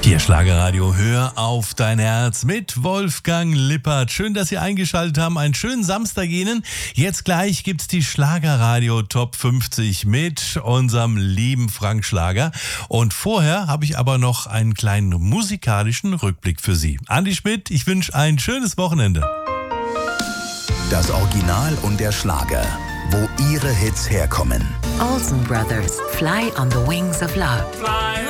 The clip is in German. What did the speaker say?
Hier Schlagerradio, hör auf dein Herz mit Wolfgang Lippert. Schön, dass Sie eingeschaltet haben. Einen schönen Samstag Ihnen. Jetzt gleich gibt's die Schlagerradio Top 50 mit unserem lieben Frank Schlager. Und vorher habe ich aber noch einen kleinen musikalischen Rückblick für Sie. Andi Schmidt, ich wünsche ein schönes Wochenende. Das Original und der Schlager, wo Ihre Hits herkommen. Olsen Brothers, Fly on the Wings of Love.